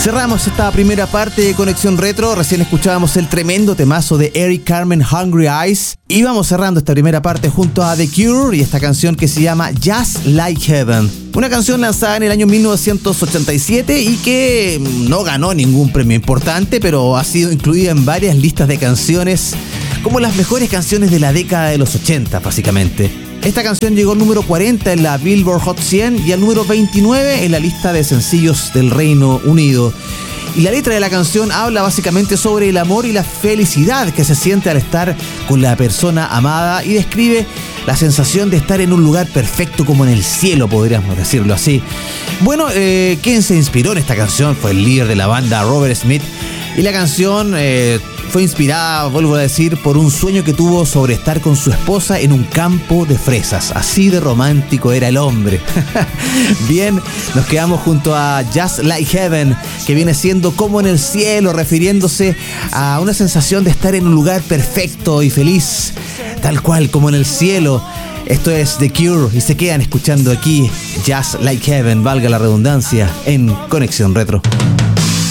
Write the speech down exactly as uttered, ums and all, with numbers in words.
Cerramos esta primera parte de Conexión Retro. Recién escuchábamos el tremendo temazo de Eric Carmen, Hungry Eyes. Y vamos cerrando esta primera parte junto a The Cure y esta canción que se llama Just Like Heaven. Una canción lanzada en el año mil novecientos ochenta y siete y que no ganó ningún premio importante, pero ha sido incluida en varias listas de canciones como las mejores canciones de la década de los ochenta, básicamente. Esta canción llegó al número cuarenta en la Billboard Hot cien y al número veintinueve en la lista de sencillos del Reino Unido. Y la letra de la canción habla básicamente sobre el amor y la felicidad que se siente al estar con la persona amada y describe la sensación de estar en un lugar perfecto como en el cielo, podríamos decirlo así. Bueno, eh, quien se inspiró en esta canción fue el líder de la banda, Robert Smith, y la canción eh, fue inspirada, vuelvo a decir, por un sueño que tuvo sobre estar con su esposa en un campo de fresas. Así de romántico era el hombre. Bien, nos quedamos junto a Just Like Heaven, que viene siendo como en el cielo, refiriéndose a una sensación de estar en un lugar perfecto y feliz, tal cual como en el cielo. Esto es The Cure y se quedan escuchando aquí Just Like Heaven, valga la redundancia, en Conexión Retro.